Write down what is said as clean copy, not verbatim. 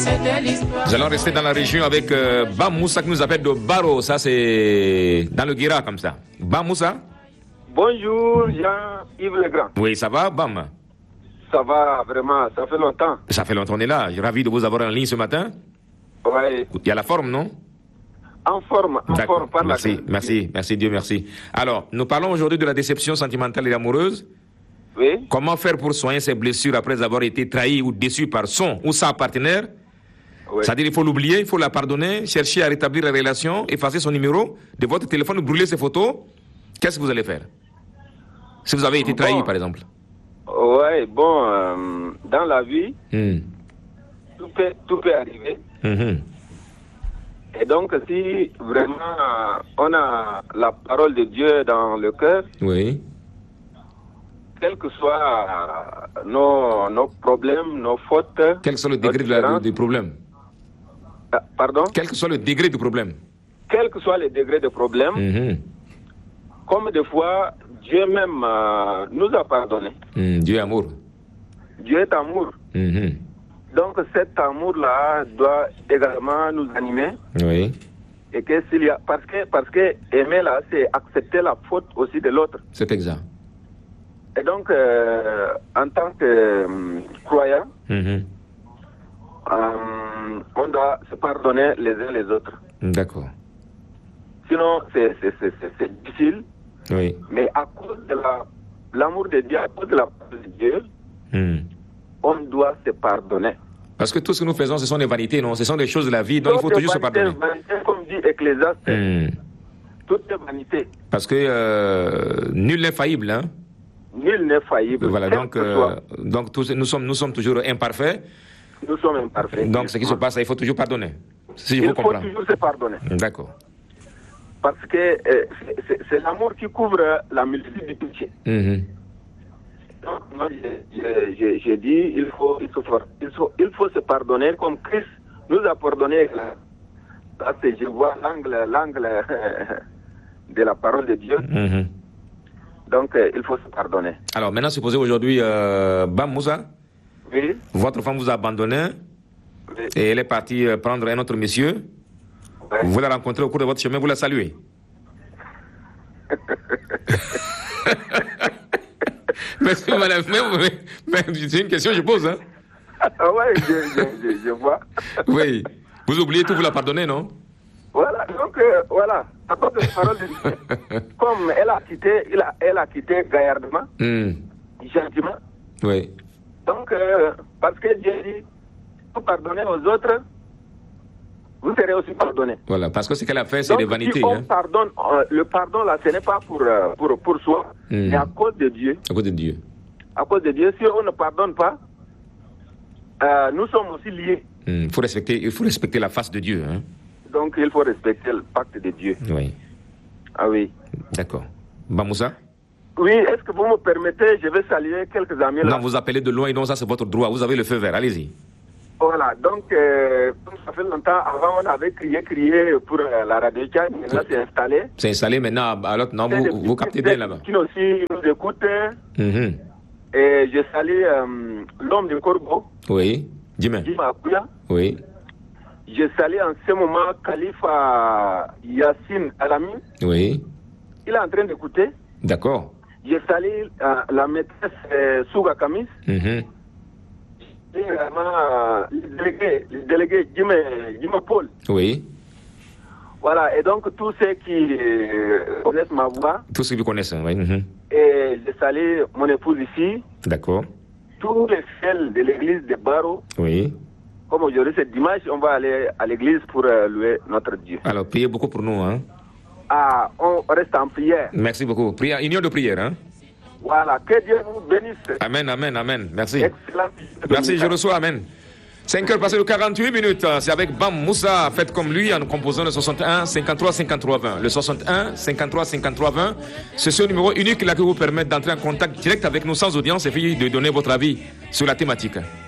Nous allons rester dans la région avec Bam Moussa qui nous appelle de Baro. Ça, c'est dans le Guira comme ça. Bam Moussa. Bonjour, Jean-Yves Legrand. Oui, ça va, Bam? Ça va, vraiment, ça fait longtemps. Ça fait longtemps qu'on est là. Je suis ravi de vous avoir en ligne ce matin. Oui. Il y a la forme, non? En forme, par merci, merci, Dieu merci. Alors, nous parlons aujourd'hui de la déception sentimentale et amoureuse. Oui. Comment faire pour soigner ses blessures après avoir été trahi ou déçu par son ou sa partenaire? Oui. C'est-à-dire, il faut l'oublier, il faut la pardonner, chercher à rétablir la relation, effacer son numéro de votre téléphone, brûler ses photos. Qu'est-ce que vous allez faire? Si vous avez été trahi, par exemple. Oui, dans la vie, tout peut arriver. Et donc, si vraiment on a la parole de Dieu dans le cœur, oui, quels que soient nos problèmes, nos fautes... Quel que soit le degré du problème? Pardon? Quel que soit le degré du problème? Quel que soit le degré de problème, comme des fois, Dieu même nous a pardonné. Dieu est amour. Dieu est amour. Donc cet amour-là doit également nous animer. Oui. Et que s'il y a, parce que aimer là, c'est accepter la faute aussi de l'autre. C'est exact. Et donc, en tant que croyant, on doit se pardonner les uns les autres. D'accord. Sinon, c'est difficile. Oui. Mais à cause de l'amour de Dieu, à cause de la parole de Dieu, on doit se pardonner. Parce que tout ce que nous faisons, ce sont des vanités, non? Ce sont des choses de la vie, donc il faut toujours se pardonner. Vanité, comme dit Ecclésiaste, tout est vanité. Parce que nul n'est faillible, hein? Nul n'est faillible. Voilà, donc nous sommes toujours imparfaits. Nous sommes imparfaits. Donc ce qui se passe, il faut toujours pardonner. Si je vous comprends. Il faut toujours se pardonner. D'accord. Parce que c'est l'amour qui couvre la multitude du péché. Donc, moi, j'ai dit, il faut se pardonner comme Christ nous a pardonné. Parce que je vois l'angle de la parole de Dieu. Donc, il faut se pardonner. Alors, maintenant, supposez aujourd'hui, Bam Moussa, oui. Votre femme vous a abandonné, oui. Et elle est partie prendre un autre monsieur. Oui. Vous la rencontrez au cours de votre chemin, vous la saluez. Mais c'est une question que je pose, hein? Oui, je vois. Oui. Vous oubliez tout, vous la pardonnez, non? Voilà, donc voilà. À cause de la parole de Dieu, comme elle a quitté gaillardement, gentiment. Oui. Donc, parce que Dieu dit, vous pardonnez aux autres, vous serez aussi pardonné. Voilà, parce que ce qu'elle a fait, c'est des vanités. Si on pardonne, le pardon là, ce n'est pas pour soi, mais à cause de Dieu. À cause de Dieu. À cause de Dieu, si on ne pardonne pas, nous sommes aussi liés. Il faut respecter la face de Dieu. Hein? Donc il faut respecter le pacte de Dieu. Oui. Ah oui. D'accord. Bamoussa? Oui, est-ce que vous me permettez, je vais saluer quelques amis là. Non, vous appelez de loin et non, ça c'est votre droit. Vous avez le feu vert, allez-y. Voilà, donc, comme ça fait longtemps, avant on avait crié pour la radio Tchad, maintenant c'est installé. C'est installé maintenant, alors non, vous captez bien là-bas. Qui aussi nous écoute. Et je salue l'homme du Corbeau. Oui, Jimmy Akouya. Oui. Je salue en ce moment Khalifa Yassine Alami. Oui. Il est en train d'écouter. D'accord. Je salue la maîtresse Souga Kamis. Le délégué Jimmy Paul. Oui. Voilà, et donc tous ceux qui connaissent ma voix. Tous ceux qui connaissent, oui. Et je salue mon épouse ici. D'accord. Tous les fidèles de l'église de Baro. Oui. Comme aujourd'hui c'est dimanche, on va aller à l'église pour louer notre Dieu. Alors, priez beaucoup pour nous, hein. Ah, on reste en prière. Merci beaucoup. Prière, union de prière, hein. Voilà, que Dieu vous bénisse. Amen, amen, amen. Merci. Excellent. Merci, je reçois, amen. 5 heures passées de 48 minutes. C'est avec Bam Moussa, faites comme lui, en composant le 61 53 53 20. Le 61 53 53 20. C'est ce numéro unique là qui vous permet d'entrer en contact direct avec nous sans audience et puis de donner votre avis sur la thématique.